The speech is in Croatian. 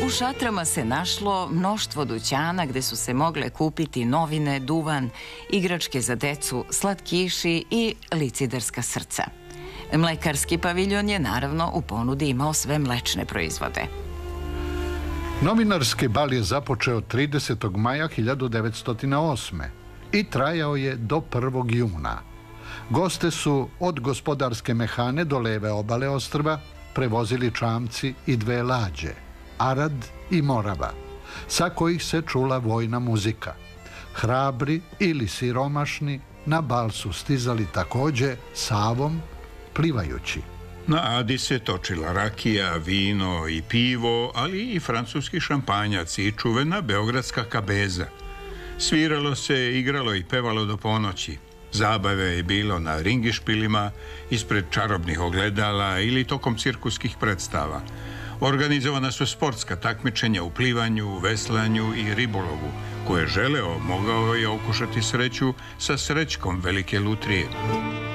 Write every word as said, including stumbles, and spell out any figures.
U šatrama se našlo mnoštvo dućana gde su se mogle kupiti novine, duvan, igračke za decu, slatkiši i liciderska srca. Mlekarski paviljon je naravno u ponudi imao sve mlečne proizvode. Novinarski bal je započeo tridesetog maja hiljadu devetsto osme. i trajao je do prvog juna. Goste su od gospodarske mehane do leve obale ostrva prevozili čamci i dve lađe, Arad i Morava, sa kojih se čula vojna muzika. Hrabri ili siromašni na bal su stizali takođe Savom plivajući. Na Adi se točila rakija, vino i pivo, ali i francuski šampanjac i čuvena beogradska kabeza. Sviralo se, igralo i pevalo do ponoći. Zabave je bilo na ringišpilima, ispred čarobnih ogledala ili tokom cirkuskih predstava. Organizovana su sportska takmičenja u plivanju, veslanju i ribolovu. Ko je želeo, mogao je okušati sreću sa srećkom velike lutrije.